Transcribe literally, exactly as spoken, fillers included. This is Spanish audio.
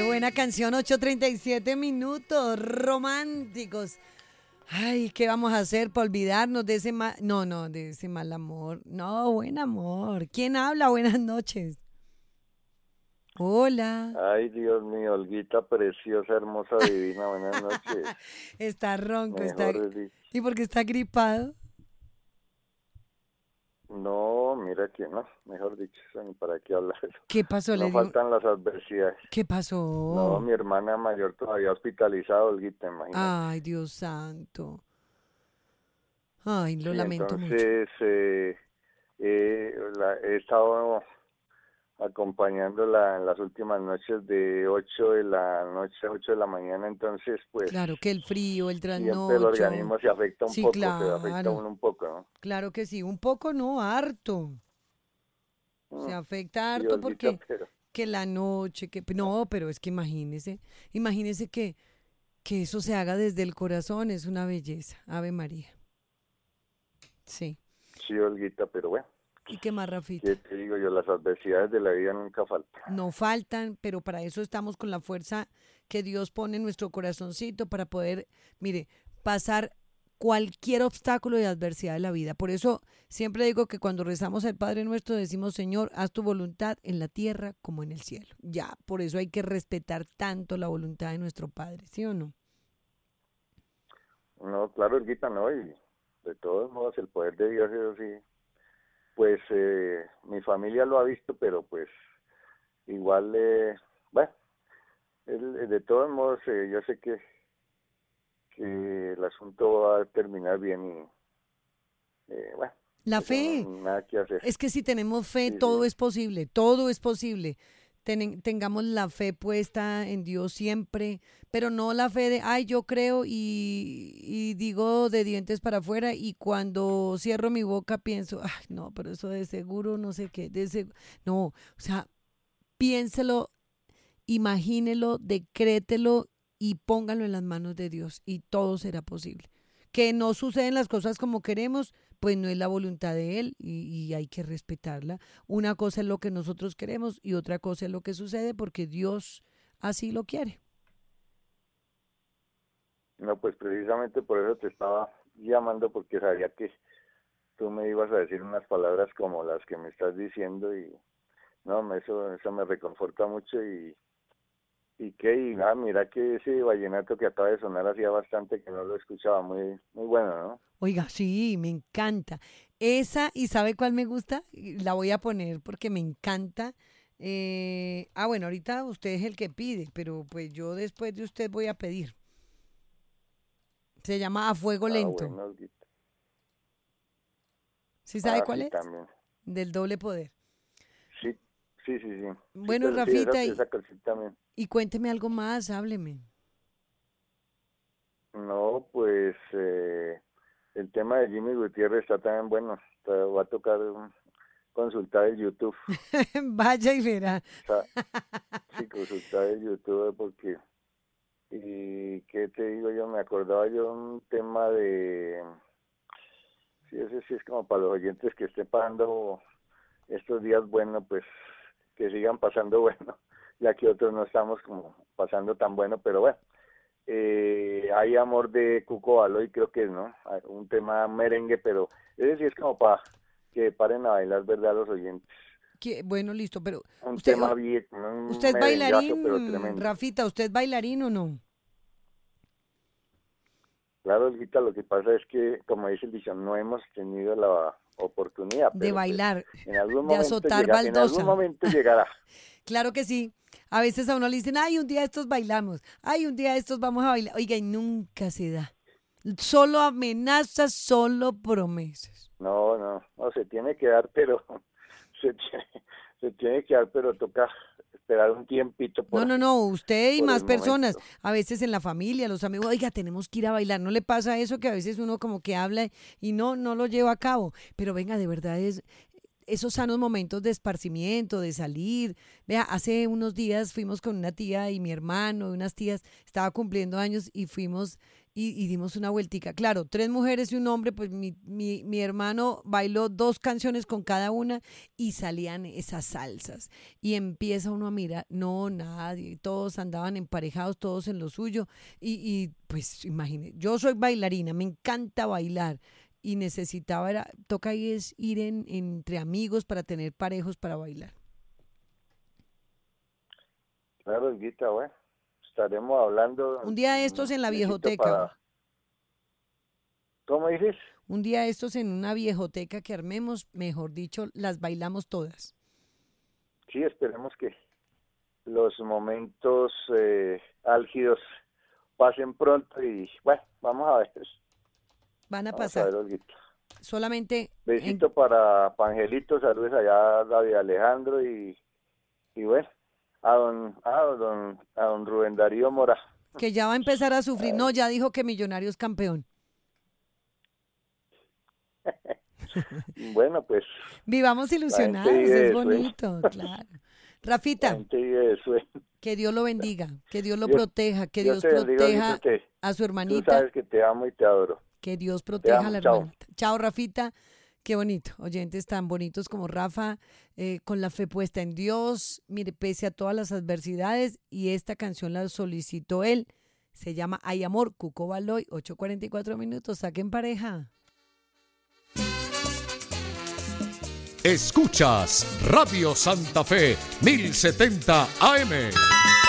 buena canción, ocho treinta y siete minutos, románticos. Ay, ¿qué vamos a hacer para olvidarnos de ese mal, no, no, de ese mal amor? No, buen amor. ¿Quién habla? Buenas noches. Hola. Ay, Dios mío, Olguita preciosa, hermosa, divina, buenas noches. Está ronco, está... Mejor dicho. ¿Y por qué está gripado? No, mira que no, mejor dicho, eso ni para qué hablar. ¿Qué pasó? No ¿Le dio? faltan las adversidades. ¿Qué No, pasó? mi hermana mayor todavía hospitalizada, Olguita, imagínate. Ay, Dios santo. Ay, lo Sí, lamento mucho. entonces eh, eh, la, he estado acompañándola en las últimas noches de ocho de la noche a ocho de la mañana, entonces pues Claro que el frío, el siempre el trasnocho. organismo se afecta un Sí, poco, se afecta claro. uno un poco, ¿no? Claro que sí. Un poco, no, harto. Se Mm, afecta sí, harto Olguita, porque pero que la noche, que no, pero es que imagínese, imagínese que, que eso se haga desde el corazón, es una belleza. Ave María. Sí. sí, Olguita, pero bueno, ¿Y qué más, ¿qué Rafita? te digo yo? Las adversidades de la vida nunca faltan. No faltan, pero para eso estamos con la fuerza que Dios pone en nuestro corazoncito para poder, mire, pasar cualquier obstáculo y adversidad de la vida. Por eso siempre digo que cuando rezamos al Padre Nuestro decimos, Señor, haz tu voluntad en la tierra como en el cielo. Ya, por eso hay que respetar tanto la voluntad de nuestro Padre, ¿sí o no? No, claro, Olguita, no, y de todos modos el poder de Dios, eso sí, pues eh, mi familia lo ha visto, pero pues igual, eh, bueno, el- de todos modos eh, yo sé que, que el asunto va a terminar bien y, eh, bueno, La eso no, fe, nada que hacer. es que si tenemos fe, Sí, sí, todo es posible, todo es posible. Tenen- tengamos la fe puesta en Dios siempre, pero no la fe de, ay, yo creo y, y digo de dientes para afuera y cuando cierro mi boca pienso, ay, no, pero eso de seguro, no sé qué, de seg-". No, o sea, piénselo, imagínelo, decrételo y póngalo en las manos de Dios y todo será posible. Que no suceden las cosas como queremos, pues no es la voluntad de Él y, y hay que respetarla. Una cosa es lo que nosotros queremos y otra cosa es lo que sucede porque Dios así lo quiere. no, pues precisamente por eso te estaba llamando porque sabía que tú me ibas a decir unas palabras como las que me estás diciendo y no, me- eso, eso me reconforta mucho y y qué, y ah, mira que ese vallenato que acaba de sonar hacía bastante que no lo escuchaba, muy muy bueno, ¿no? Oiga, sí, me encanta. Esa, ¿y sabe cuál me gusta? Y la voy a poner porque me encanta. Eh, ah, bueno, ahorita usted es el que pide, pero pues yo después de usted voy a pedir. Se llama A Fuego Ah, Lento. bueno, Olguita. ¿Sí sabe Ah, cuál sí, es? también. Del doble poder. Sí, sí, sí, sí. Sí, Bueno, pero sí, esa, Rafita, y, esa canción también. y cuénteme algo más, hábleme. No, pues eh, el tema de Jimmy Gutiérrez está también bueno. Te va a tocar um, consultar el YouTube. Vaya y verá. O sea, sí, consultar el YouTube porque, y qué te digo yo, me acordaba yo un tema de, sí, ese sí es como para los oyentes que estén pasando estos días, bueno, pues que sigan pasando bueno, ya que otros no estamos como pasando tan bueno, pero bueno. Eh, hay amor de Cuco Baloy, creo que es, ¿no? Hay un tema merengue, pero ese sí es como para que paren a bailar, ¿verdad? Los oyentes. Que, bueno, listo, pero Un usted, tema bien, un usted es merengazo, pero bailarín, tremendo. Rafita, ¿usted es bailarín o no? Claro, Olguita, lo que pasa es que, como dice el dicho, no hemos tenido la oportunidad, De pero pues bailar, en algún de momento azotar llega, en algún baldosa. momento llegará. Claro que sí. A veces a uno le dicen, ay, un día estos bailamos, ay, un día estos vamos a bailar. Oiga, y nunca se da. Solo amenazas, solo promesas. No, no, no se tiene que dar, pero se tiene, se tiene que dar, pero toca esperar un tiempito No, por, no, no, usted y por el más personas, momento. a veces en la familia, los amigos, oiga, tenemos que ir a bailar. ¿No le pasa eso que a veces uno como que habla y no, no lo lleva a cabo? Pero venga, de verdad es, esos sanos momentos de esparcimiento, de salir. Vea, hace unos días fuimos con una tía y mi hermano y unas tías, estaba cumpliendo años y fuimos y, y dimos una vueltica. Claro, tres mujeres y un hombre, pues mi, mi, mi hermano bailó dos canciones con cada una y salían esas salsas. Y empieza uno a mirar, no, nadie, todos andaban emparejados, todos en lo suyo. Y, y pues imagínate, yo soy bailarina, me encanta bailar. Y necesitaba, era, toca ahí es ir en, entre amigos para tener parejos para bailar. Claro, Guita, bueno, estaremos hablando. Un día de estos en la viejoteca. Para... ¿Cómo dices? Un día de estos en una viejoteca que armemos, mejor dicho, las bailamos todas. Sí, esperemos que los momentos eh, álgidos pasen pronto y bueno, vamos a ver. Van a vamos pasar. A ver, Olguita. Solamente. Besito en... para Pangelito, saludos allá a David Alejandro y, y bueno, a don, a don, a don Rubén Darío Mora. Que ya va a empezar a sufrir. No, ya dijo que Millonarios campeón. Bueno, pues. Vivamos ilusionados, es bonito, claro. Rafita, que Dios lo bendiga, que Dios lo Dios, proteja, que Dios, Dios proteja bendiga, a su hermanita. Tú sabes que te amo y te adoro. Que Dios proteja amo, a la hermanita. Chao. Chao, Rafita. Qué bonito. Oyentes tan bonitos como Rafa, eh, con la fe puesta en Dios. Mire, pese a todas las adversidades, y esta canción la solicitó él. Se llama Hay Amor, Cuco Baloy, ocho cuarenta y cuatro minutos. Saquen pareja. Escuchas Radio Santa Fe mil setenta A M.